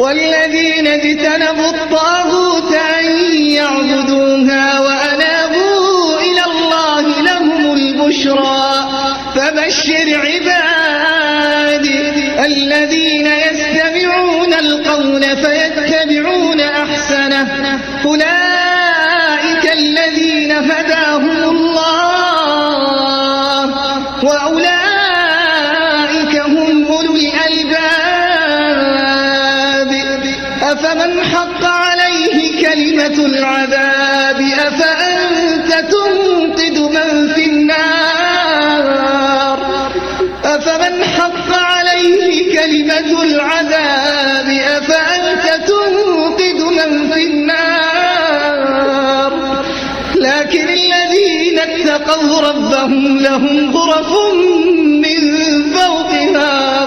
والذين اجتنبوا الطاغوت أن يعبدوها وأنابوا إلى الله لهم البشرى فبشر عبادي الذين يستمعون القول فيتبعون أحسنه أولئك الذين هداهم الله وأولئك هم أولو الألباب أفمن حق عليه كلمة العذاب أفأنت تنقذ من في النار أفمن حق عليه كلمة العذاب أفأنت تنقذ من في النار لكن الذين اتقوا ربهم لهم غرف من